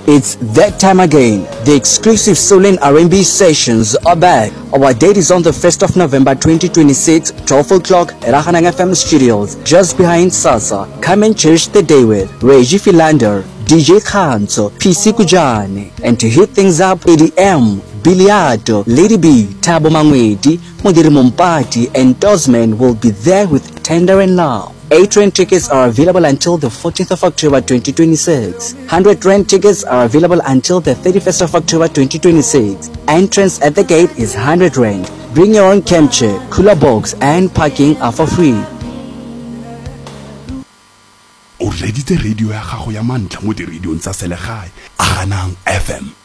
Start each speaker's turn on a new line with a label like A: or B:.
A: It's that time again. The exclusive Soul and R&B sessions are back. Our date is on the 1st of November 2026, 12 o'clock at Ahanang FM Studios, just behind Sasa. Come and cherish the day with Reggie Philander, DJ Khanzo, PC Kujane, and to hit things up, EDM, Biliato, Lady B, Tabo Mangwedi, Mudiri Mumpati, and Dozman will be there with Tender and Love. 8 rand tickets are available until the 14th of October 2026. 100 rand tickets are available until the 31st of October 2026. Entrance at the gate is 100 rand. Bring your own camp chair, cooler box, and parking are for free.
B: O reditse radio ya gago ya mantla mo di radio tsa selegae Ahanang FM.